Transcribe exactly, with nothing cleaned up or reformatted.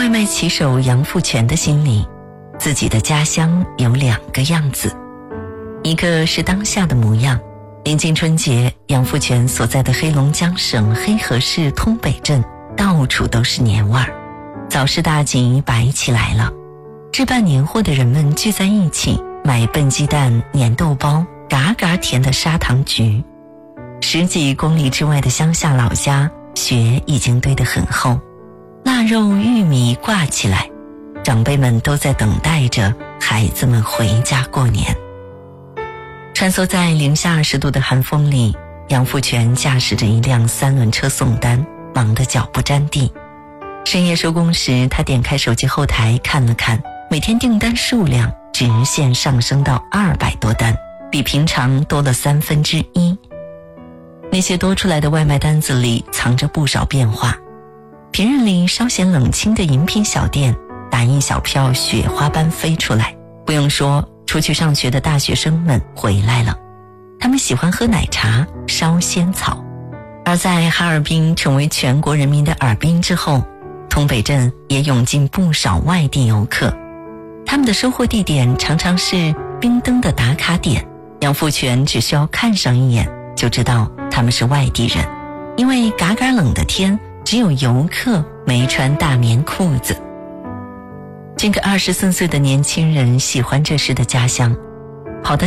外卖骑手杨富全的心里，自己的家乡有两个样子，一个是当下的模样。临近春节，杨富全所在的黑龙江省黑河市通北镇到处都是年味儿，早市大集摆起来了，置办年货的人们聚在一起买笨鸡蛋、粘豆包、嘎嘎甜的砂糖橘。十几公里之外的乡下老家，雪已经堆得很厚，腊肉玉米挂起来，长辈们都在等待着孩子们回家过年。穿梭在零下二十度的寒风里，杨富全驾驶着一辆三轮车送单，忙得脚不沾地。深夜收工时，他点开手机后台看了看，每天订单数量直线上升到二百多单，比平常多了三分之一。那些多出来的外卖单子里藏着不少变化，平日里稍显冷清的饮品小店，打一小票雪花般飞出来。不用说，出去上学的大学生们回来了，他们喜欢喝奶茶、烧仙草。而在哈尔滨成为全国人民的耳滨之后，通北镇也涌进不少外地游客，他们的收货地点常常是冰灯的打卡点。杨富全只需要看上一眼就知道他们是外地人，因为嘎嘎冷的天，只有游客没穿大棉裤子。这个二十四岁的年轻人喜欢这时的家乡，